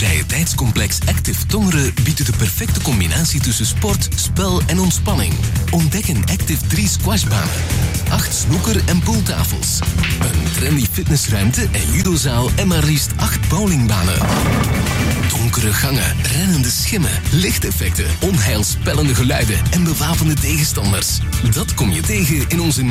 Vrije tijdscomplex Active Tongeren biedt de perfecte combinatie tussen sport, spel en ontspanning. Ontdek een Active 3 squashbanen, 8 snoeker- en pooltafels, een trendy fitnessruimte en judozaal en maar liefst 8 bowlingbanen. Donkere gangen, rennende schimmen, lichteffecten, onheilspellende geluiden en bewapende tegenstanders. Dat kom je tegen in onze